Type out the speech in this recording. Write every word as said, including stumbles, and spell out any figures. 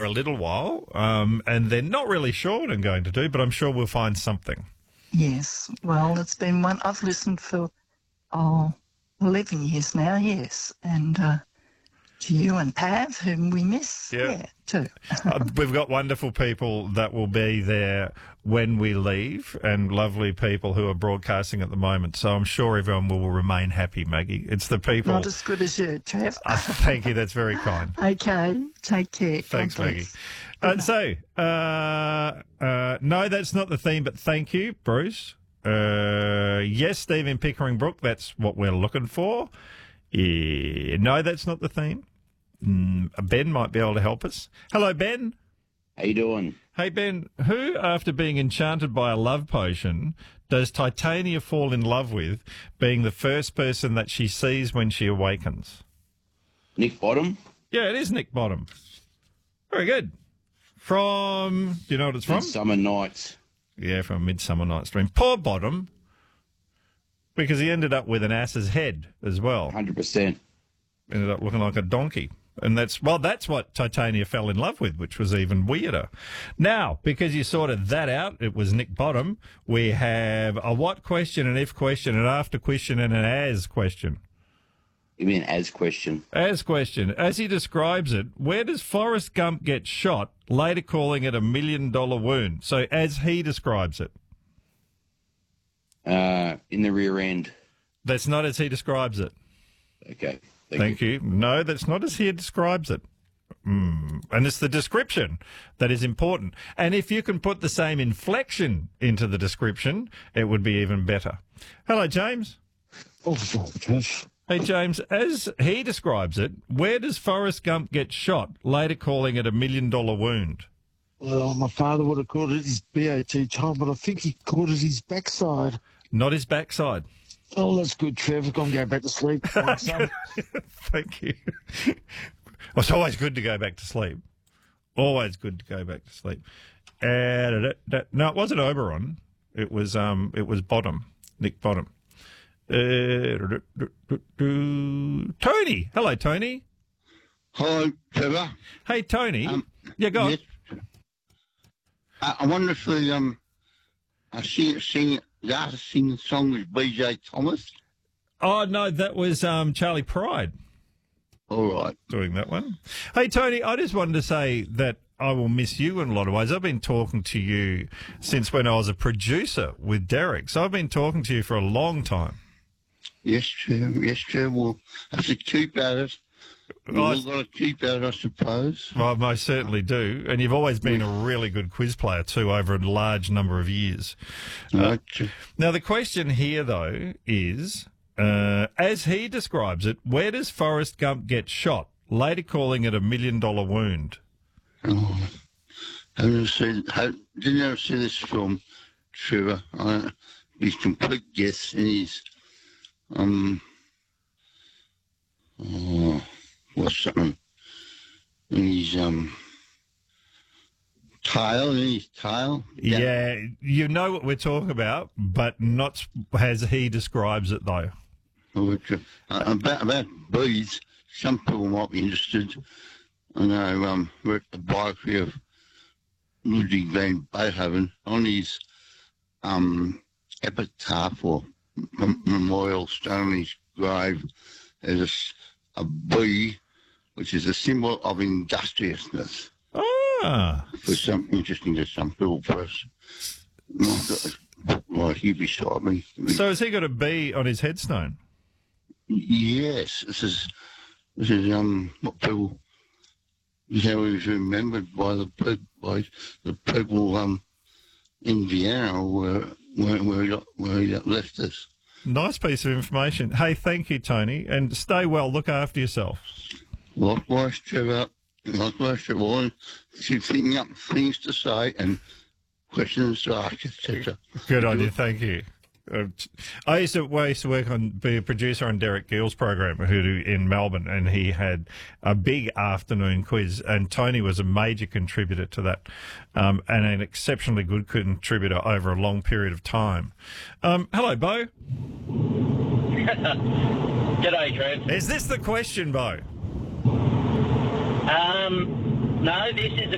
a little while, um, and they're not really sure what I'm going to do, but I'm sure we'll find something. Yes. Well, it's been one I've listened for oh eleven years now. Yes, and uh, to you and Pav, whom we miss. Yeah. Yeah, too. uh, we've got wonderful people that will be there when we leave, and lovely people who are broadcasting at the moment. So I'm sure everyone will remain happy, Maggie. It's the people. Not as good as you, Trev. Uh, thank you. That's very kind. Okay. Take care. Thanks, God Maggie. bless. Uh, so, uh, uh, no, that's not the theme, but thank you, Bruce. Uh, yes, Stephen Pickering Brook, that's what we're looking for. Yeah, no, that's not the theme. Mm, Ben might be able to help us. Hello, Ben. How you doing? Hey, Ben, who, after being enchanted by a love potion, does Titania fall in love with, being the first person that she sees when she awakens? Nick Bottom? Yeah, it is Nick Bottom. Very good. From, do you know what it's from? Summer Nights. Yeah, from Midsummer Night's Dream. Poor Bottom, because he ended up with an ass's head as well. one hundred percent. Ended up looking like a donkey. And that's, well, that's what Titania fell in love with, which was even weirder. Now, because you sorted that out, it was Nick Bottom, we have a what question, an if question, an after question, and an as question. You mean as question? As question. As he describes it, where does Forrest Gump get shot, later calling it a million-dollar wound? So as he describes it. Uh, in the rear end. That's not as he describes it. Okay. Thank, Thank you. you. No, that's not as he describes it. Mm. And it's the description that is important. And if you can put the same inflection into the description, it would be even better. Hello, James. Oh, gosh. Hey, James, as he describes it, where does Forrest Gump get shot, later calling it a million-dollar wound? Well, my father would have called it his B A T child, but I think he called it his backside. Not his backside. Oh, that's good, Trevor. Go and go back to sleep. Thank you. It's always good to go back to sleep. Always good to go back to sleep. Uh, no, it wasn't Oberon. It was um, it was Bottom, Nick Bottom. Uh, Tony. Hello, Tony. Hello, Trevor. Hey, Tony. Um, yeah, go yes. on. I, I wonder if the um, I sing, sing, the artist singing the song was B J Thomas. Oh, no, that was um, Charlie Pride. All right. Doing that one. Hey, Tony, I just wanted to say that I will miss you in a lot of ways. I've been talking to you since when I was a producer with Derek, so I've been talking to you for a long time. Yes, Trevor. Yes, Trevor. We'll have to keep at it. We've all got to keep at it, I suppose. Well, I most certainly do. And you've always been a really good quiz player, too, over a large number of years. Right. Uh, now, the question here, though, is, uh, as he describes it, where does Forrest Gump get shot, later calling it a million-dollar wound? Oh, haven't seen, have, didn't ever see this film, Trevor. I, he's complete guess, and he's, um, oh, what's something? And he's, um, tail, and his tail. Yeah. yeah, you know what we're talking about, but not as he describes it, though. Oh, uh, about, about bees, some people might be interested. I know, um, read the biography of Ludwig van Beethoven on his um, epitaph or m- memorial stone on his grave. There's a, a bee, which is a symbol of industriousness. Ah. For some interesting to some people, first. Right here beside me. So has he got a bee on his headstone? Yes, this is this is um what people. Is how he was remembered by the pe- by the people um in Vienna where where where he, where he left us. Nice piece of information. Hey, thank you, Tony, and stay well. Look after yourself. Likewise, Trevor. Likewise, Trevor. Keep thinking up things to say and questions to ask, et cetera. Good on you. Thank you. Uh, I used to, I used to work on, be a producer on Derek Gill's program who in Melbourne, and he had a big afternoon quiz, and Tony was a major contributor to that, um, and an exceptionally good contributor over a long period of time. Um, hello, Bo. G'day, Trev. Is this the question, Bo? Um, no, this is a